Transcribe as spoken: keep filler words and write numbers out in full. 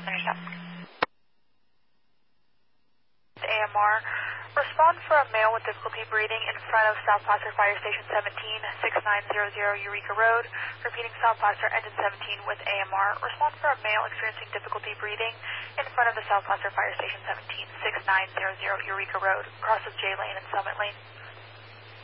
Intercept. A M R. Respond for a male with difficulty breathing in front of South Placer Fire Station seventeen, six nine zero zero Eureka Road. Repeating, South Placer, engine seventeen with A M R. Respond for a male experiencing difficulty breathing in front of the South Placer Fire Station seventeen, six nine zero zero Eureka Road. Crosses J Lane and Summit Lane.